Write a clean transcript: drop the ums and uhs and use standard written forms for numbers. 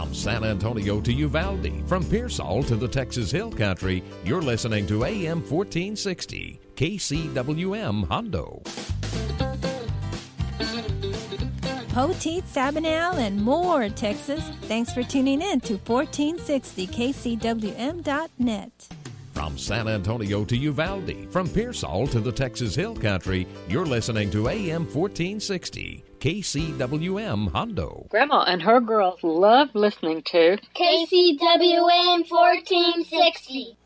From San Antonio to Uvalde, from Pearsall to the Texas Hill Country, you're listening to AM 1460, KCWM Hondo. Poteet, Sabinal, and more, Texas. Thanks for tuning in to 1460kcwm.net. From San Antonio to Uvalde, from Pearsall to the Texas Hill Country, you're listening to AM 1460, KCWM Hondo. Grandma and her girls love listening to KCWM 1460.